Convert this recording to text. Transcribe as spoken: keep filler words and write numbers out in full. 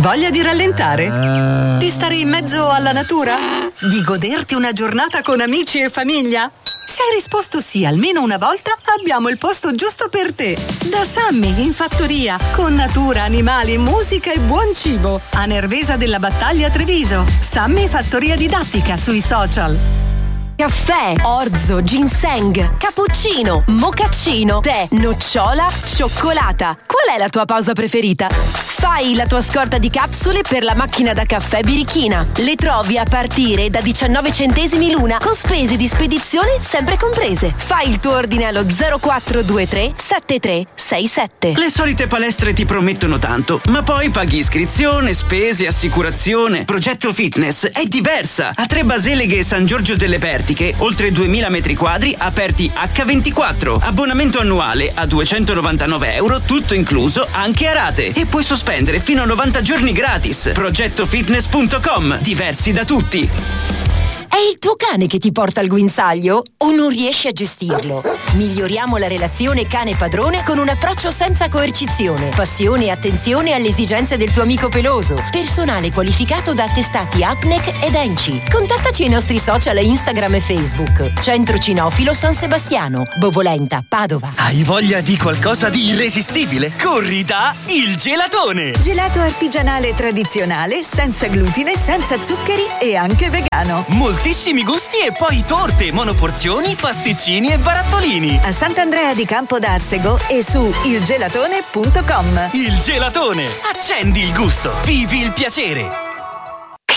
Voglia di rallentare? Di stare in mezzo alla natura? Di goderti una giornata con amici e famiglia? Se hai risposto sì almeno una volta, abbiamo il posto giusto per te. Da Sammy in fattoria, con natura, animali, musica e buon cibo. A Nervesa della Battaglia Treviso. Sammy Fattoria Didattica sui social. Caffè, orzo, ginseng, cappuccino, mocaccino, tè, nocciola, cioccolata. Qual è la tua pausa preferita? Fai la tua scorta di capsule per la macchina da caffè birichina. Le trovi a partire da diciannove centesimi l'una, con spese di spedizione sempre comprese. Fai il tuo ordine allo zero quattro due tre sette tre sei sette. Le solite palestre ti promettono tanto, ma poi paghi iscrizione, spese, assicurazione. Progetto Fitness è diversa. A Tre Baseleghe e San Giorgio delle Pertiche, oltre duemila metri quadri aperti acca ventiquattro. Abbonamento annuale a duecentonovantanove euro, tutto incluso, anche a rate. E puoi sospendere fino a novanta giorni gratis. progetto fitness punto com. Diversi da tutti. È il tuo cane che ti porta al guinzaglio o non riesci a gestirlo? Miglioriamo la relazione cane-padrone con un approccio senza coercizione, passione e attenzione alle esigenze del tuo amico peloso. Personale qualificato da attestati A P N E C ed E N C I. Contattaci ai nostri social Instagram e Facebook. Centro Cinofilo San Sebastiano, Bovolenta, Padova. Hai voglia di qualcosa di irresistibile? Corri da Il Gelatone! Gelato artigianale tradizionale, senza glutine, senza zuccheri e anche vegano. Moltissimi gusti e poi torte, monoporzioni, pasticcini e barattolini. A Sant'Andrea di Campo d'Arsego e su il gelatone punto com. Il Gelatone. Accendi il gusto. Vivi il piacere.